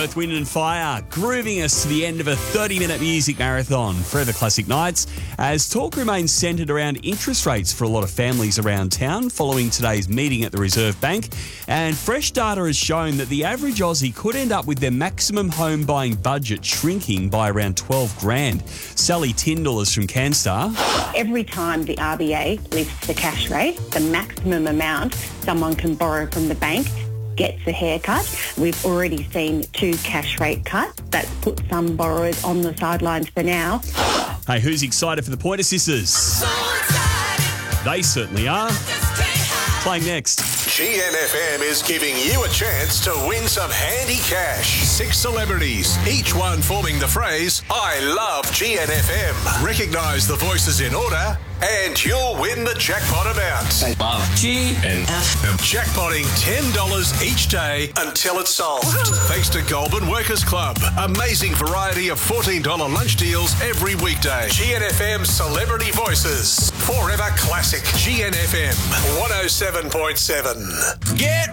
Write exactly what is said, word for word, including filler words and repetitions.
Earth, Wind and Fire, grooving us to the end of a thirty-minute music marathon. Forever Classic Nights, as talk remains centred around interest rates for a lot of families around town following today's meeting at the Reserve Bank. And fresh data has shown that the average Aussie could end up with their maximum home buying budget shrinking by around twelve grand. Sally Tyndall is from CanStar. Every time the R B A lifts the cash rate, the maximum amount someone can borrow from the bank gets a haircut. We've already seen two cash rate cuts. That's put some borrowers on the sidelines for now. Hey, who's excited for the Pointer Sisters? So excited. They certainly are. Playing next. G N F M is giving you a chance to win some handy cash. Six celebrities, each one forming the phrase, I love G N F M. Recognise the voices in order and you'll win the jackpot amount. Love G N F M. Jackpotting ten dollars each day until it's solved. Thanks to Goulburn Workers Club. Amazing variety of fourteen dollars lunch deals every weekday. G N F M Celebrity Voices. Forever Classic. G N F M one oh seven point seven. Get